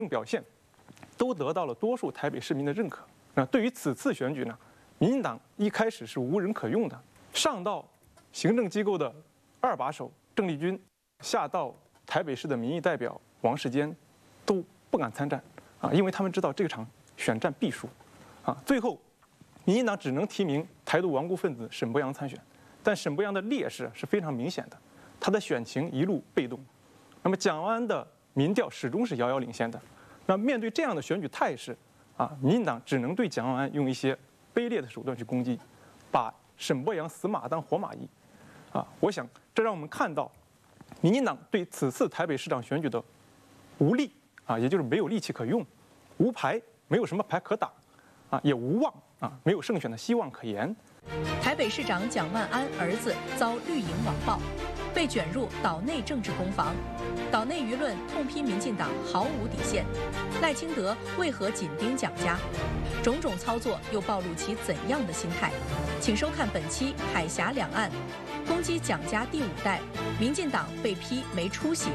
表现都得到了多数台北市民的认可。对于此次选举呢，民进党一开始是无人可用的，上到行政机构的二把手郑丽君，下到台北市的民意代表王世坚，都不敢参战因为他们知道这场选战必输最后，民进党只能提名台独顽固分子沈伯洋参选，但沈伯洋的劣势是非常明显的，他的选情一路被动。那么蒋万安的民调始终是遥遥领先的。那面对这样的选举态势民进党只能对蒋万安用一些卑劣的手段去攻击，把沈伯洋死马当活马医我想这让我们看到，民进党对此次台北市长选举的无力也就是没有力气可用，无牌，没有什么牌可打也无望没有胜选的希望可言。 台北市长蒋万安儿子遭绿营网暴，被卷入岛内政治攻防，岛内舆论痛批民进党毫无底线，赖清德为何紧盯蒋家？种种操作又暴露其怎样的心态？请收看本期《海峡两岸》，攻击蒋家第5代，民进党被批没出息。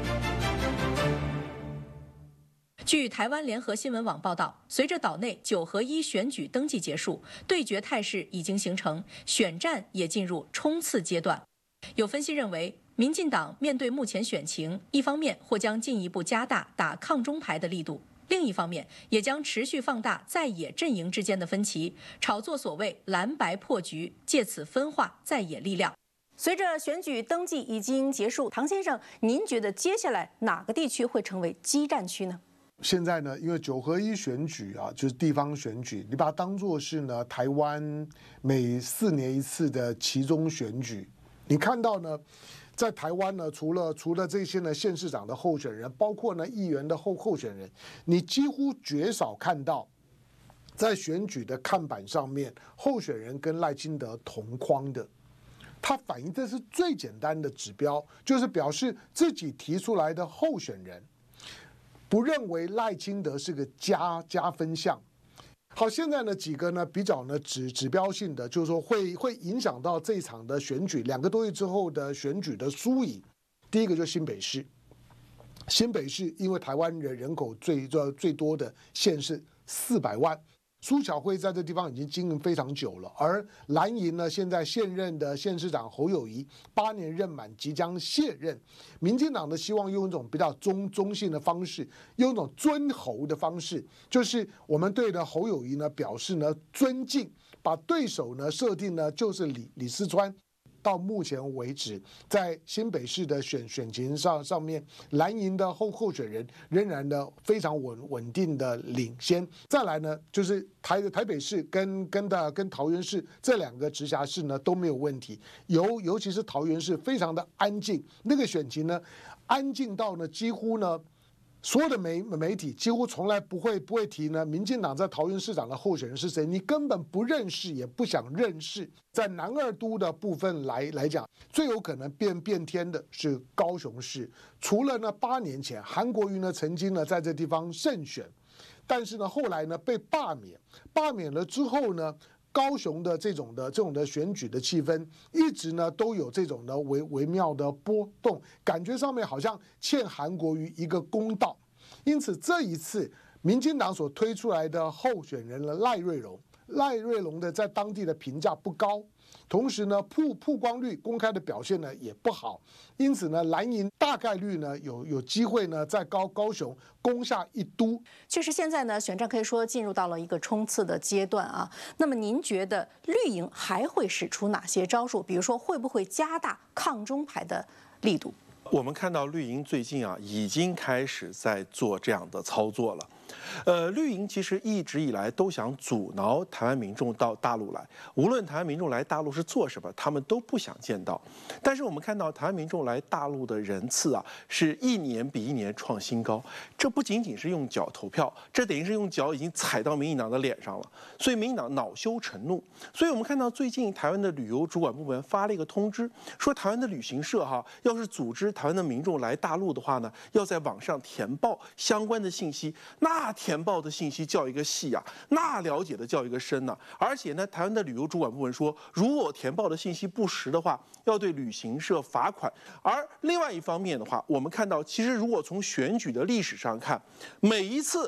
据台湾联合新闻网报道，随着岛内9合1选举登记结束，对决态势已经形成，选战也进入冲刺阶段。有分析认为，民进党面对目前选情，一方面或将进一步加大打抗中牌的力度，另一方面也将持续放大在野阵营之间的分歧，炒作所谓蓝白破局，借此分化在野力量。 随着选举登记已经结束，唐先生，您觉得接下来哪个地区会成为激战区呢？ 现在呢，因为9合1选举就是地方选举，你把它当作是呢台湾每4年一次的期中选举。你看到呢，在台湾呢，除了这些呢县市长的候选人，包括呢议员的候选人，你几乎绝少看到在选举的看板上面候选人跟赖清德同框的。它反映的是最简单的指标，就是表示自己提出来的候选人不认为赖清德是个加分项。好，现在呢几个呢比较呢指标性的，就是说会影响到这一场的选举2个多月之后的选举的输赢。第一个就是新北市，新北市因为台湾人口最多的县市400万。苏巧慧在这地方已经经营非常久了，而蓝营呢，现在现任的县市长侯友宜8年任满，即将卸任。民进党呢，希望用一种比较中性的方式，用一种尊侯的方式，就是我们对呢侯友宜呢表示呢尊敬，把对手呢设定呢就是李四川。到目前为止，在新北市的选情上面，蓝营的候选人仍然呢非常稳定的领先。再来呢，就是台北市跟桃园市这2个直辖市呢都没有问题，尤其是桃园市非常的安静，那个选情呢安静到呢几乎呢。所有的媒体几乎从来不会提呢，民进党在桃园市长的候选人是谁，你根本不认识，也不想认识。在南2都的部分来讲，最有可能变天的是高雄市。除了呢8年前韩国瑜呢曾经呢在这地方胜选，但是呢后来呢被罢免了之后呢。高雄的这种的选举的气氛，一直呢都有这种的微妙的波动，感觉上面好像欠韩国瑜一个公道。因此这一次，民进党所推出来的候选人呢赖瑞龙的在当地的评价不高，同时呢曝光率公开的表现呢也不好，因此呢蓝营大概率呢有机会呢在高雄攻下1都。 确实，现在呢选战可以说进入到了一个冲刺的阶段啊。那么您觉得绿营还会使出哪些招数？比如说会不会加大抗中牌的力度？ 我们看到绿营最近已经开始在做这样的操作了。绿营其实一直以来都想阻挠台湾民众到大陆来，无论台湾民众来大陆是做什么，他们都不想见到。但是我们看到台湾民众来大陆的人次是1年比1年创新高。这不仅仅是用脚投票，这等于是用脚已经踩到民进党的脸上了。所以民进党恼羞成怒。所以我们看到最近台湾的旅游主管部门发了一个通知，说台湾的旅行社要是组织台湾的民众来大陆的话呢，要在网上填报相关的信息。那那填报的信息叫一个细啊，那了解的叫一个深呐。而且呢，台湾的旅游主管部门说，如果填报的信息不实的话，要对旅行社罚款。而另外一方面的话，我们看到，其实如果从选举的历史上看，每一次